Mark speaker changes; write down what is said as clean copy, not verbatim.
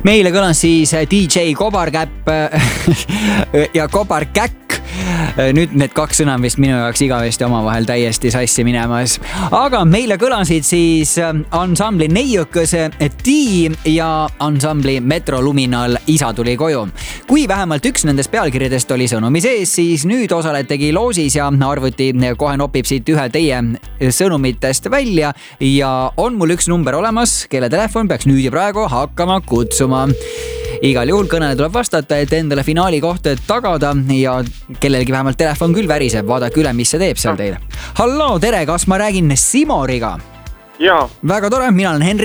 Speaker 1: Meile kõlas siis DJ Kobarkäpp ja Kobarkäkk. Nüüd need kaks sõna vist minu jaoks igavesti omavahel täiesti sassi minemas. Aga meile kõlasid siis ansambli Neiukese Tiim ja ansambli Metro Luminal Isa tuli koju. Kui vähemalt üks nendest pealkirjadest oli sõnumi sees, siis nüüd osaletegi loosis ja arvuti kohe nopib siit ühe teie sõnumitest välja ja on mul üks number olemas, kelle telefon peaks nüüd ja praegu hakkama kutsuma. Igal juhul kõnele tuleb vastata, et endale finaali kohta tagada ja kellelgi vähemalt telefon küll väriseb. Vaadake üle, mis see teeb seal teile. Halloo, tere, kas ma räägin Simoriga?
Speaker 2: Jaa.
Speaker 1: Väga tore, mina olen Henri.